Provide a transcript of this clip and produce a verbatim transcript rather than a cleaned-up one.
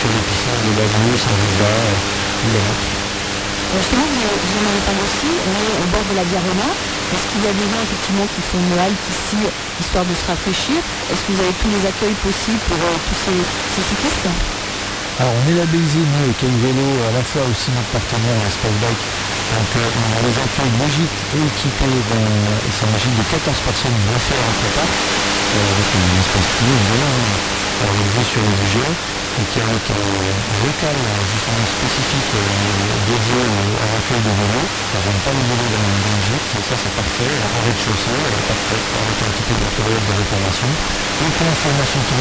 sur l'épicène de l'Avenue, Saint-Joseph, euh, ou la Nôtre. Justement, vous, vous en avez parlé aussi, on est au bord de la Diarona. Est-ce qu'il y a des gens effectivement qui font une halte ici, histoire de se rafraîchir? Est-ce que vous avez tous les accueils possibles pour euh, tous ces, ces cyclistes? Alors on est labellisé, nous, avec Caille Vélo, à la fois aussi notre partenaire Espace Bike. Donc euh, on les accueille logiques et équipés d'un, c'est un gîte de quatorze personnes greffées à notre parc, euh, avec un espace privé, voilà, hein, organisé sur le budget, et qui a avec un local justement spécifique euh, dédié au recueil de vélos. Alors on n'a pas les vélos dans, dans le gîte, et ça c'est parfait, en rez-de-chaussée, euh, parfait, avec un petit peu de matériel de réparation. Et pour l'information